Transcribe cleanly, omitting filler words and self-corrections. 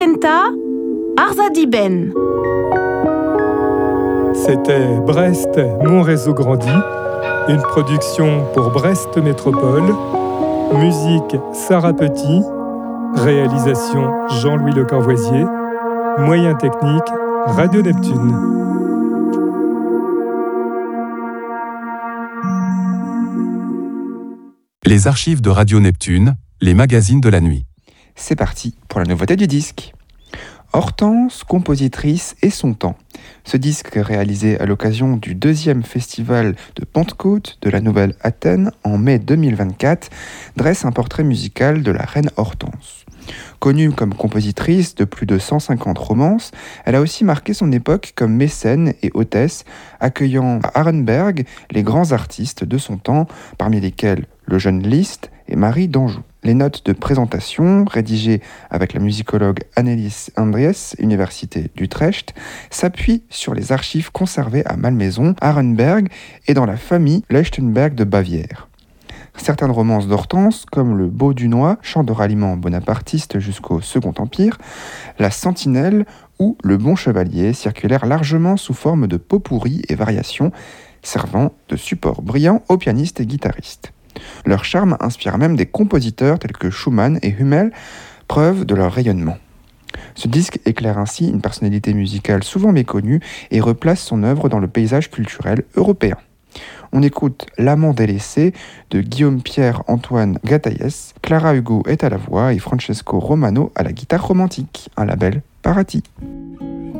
Kenta, Arzadiben. C'était Brest, mon réseau grandit, une production pour Brest Métropole, musique Sarah Petit, réalisation Jean-Louis Le Corvoisier, moyens techniques Radio Neptune. Les archives de Radio Neptune, les magazines de la nuit. C'est parti pour la nouveauté du disque. Hortense, compositrice et son temps. Ce disque réalisé à l'occasion du 2e festival de Pentecôte de la Nouvelle Athènes en mai 2024 dresse un portrait musical de la reine Hortense. Connue comme compositrice de plus de 150 romances, elle a aussi marqué son époque comme mécène et hôtesse, accueillant à Arenberg les grands artistes de son temps, parmi lesquels le jeune Liszt et Marie d'Anjou. Les notes de présentation, rédigées avec la musicologue Annelies Andries, Université d'Utrecht, s'appuient sur les archives conservées à Malmaison, Arenberg et dans la famille Leuchtenberg de Bavière. Certaines romances d'Hortense, comme le Beau Dunois, chant de ralliement bonapartiste jusqu'au Second Empire, la Sentinelle ou le Bon Chevalier circulèrent largement sous forme de pot-pourri et variations, servant de support brillant aux pianistes et guitaristes. Leur charme inspire même des compositeurs tels que Schumann et Hummel, preuve de leur rayonnement. Ce disque éclaire ainsi une personnalité musicale souvent méconnue et replace son œuvre dans le paysage culturel européen. On écoute L'amant délaissé de Guillaume-Pierre-Antoine Gataïès, Clara Hugo est à la voix et Francesco Romano à la guitare romantique, un label Parati.